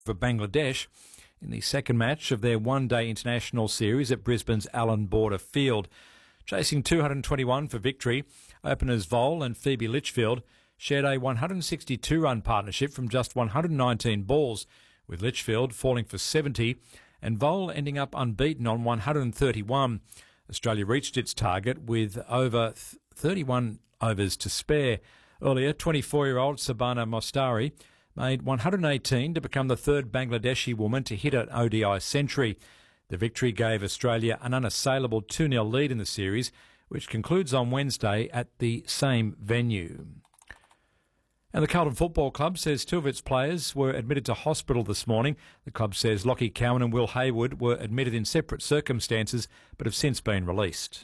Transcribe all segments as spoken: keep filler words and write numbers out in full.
for Bangladesh in the second match of their one-day international series at Brisbane's Allan Border Field. Chasing two hundred twenty-one for victory, openers Vole and Phoebe Litchfield shared a one hundred sixty-two run partnership from just one hundred nineteen balls, with Litchfield falling for seventy and Vole ending up unbeaten on one hundred thirty-one. Australia reached its target with over thirty-one overs to spare. Earlier, twenty-four-year-old Sabana Mostari made one hundred eighteen to become the third Bangladeshi woman to hit an O D I century. The victory gave Australia an unassailable two nil lead in the series, which concludes on Wednesday at the same venue. And the Carlton Football Club says two of its players were admitted to hospital this morning. The club says Lockie Cowan and Will Hayward were admitted in separate circumstances but have since been released.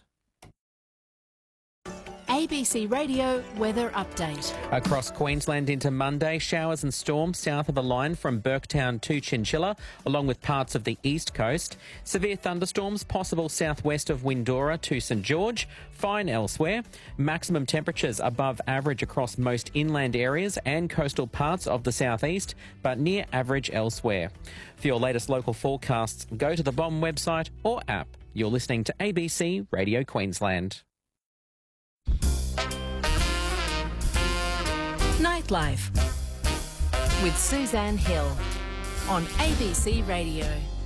A B C Radio Weather Update. Across Queensland into Monday, showers and storms south of the line from Burketown to Chinchilla, along with parts of the east coast. Severe thunderstorms possible southwest of Windora to St George. Fine elsewhere. Maximum temperatures above average across most inland areas and coastal parts of the southeast, but near average elsewhere. For your latest local forecasts, go to the B O M website or app. You're listening to A B C Radio Queensland. Nightlife with Suzanne Hill on A B C Radio.